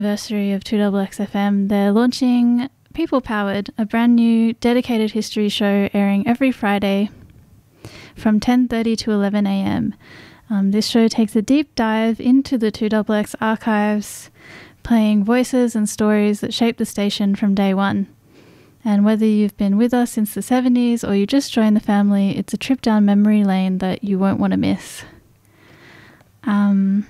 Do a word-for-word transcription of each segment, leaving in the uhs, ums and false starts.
anniversary of two X X F M, they're launching People Powered, a brand new dedicated history show airing every Friday from ten thirty to eleven a.m. Um, this show takes a deep dive into the two X X archives, playing voices and stories that shaped the station from day one. And whether you've been with us since the seventies or you just joined the family, it's a trip down memory lane that you won't want to miss. Um,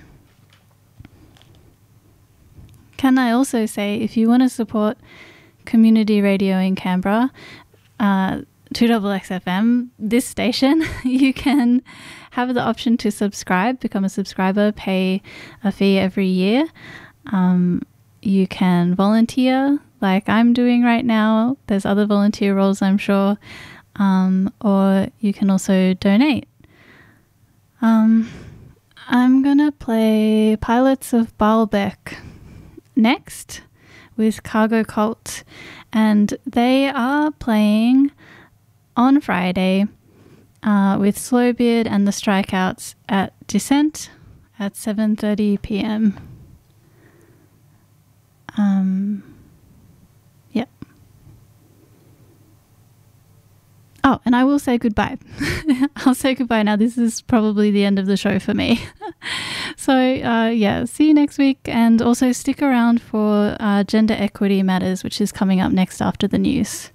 can I also say, if you want to support community radio in Canberra, uh, two X X F M, this station, you can have the option to subscribe, become a subscriber, pay a fee every year. Um, you can volunteer like I'm doing right now. There's other volunteer roles, I'm sure. Um, or you can also donate. Um, I'm going to play Pilots of Baalbek next with Cargo Cult. And they are playing on Friday uh, with Slowbeard and the Strikeouts at Descent at seven thirty p.m. Um, yep. Oh, and I will say goodbye. I'll say goodbye now. This is probably the end of the show for me. So, uh, yeah, see you next week. And also stick around for uh, Gender Equity Matters, which is coming up next after the news.